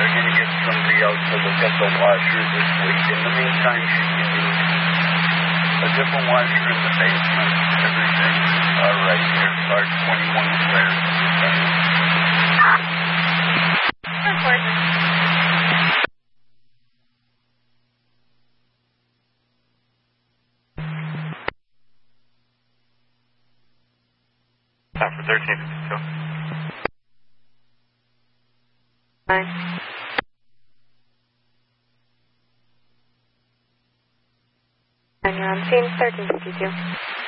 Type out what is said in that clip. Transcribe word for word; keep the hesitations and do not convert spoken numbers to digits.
going to get somebody out to look at the washer this week. In the meantime, she can use a different washer in the basement. Everything all right here. Our twenty-one squares. Of course. Time for thirteen fifty-two. Nine. And you're on scene, thirteen fifty-two.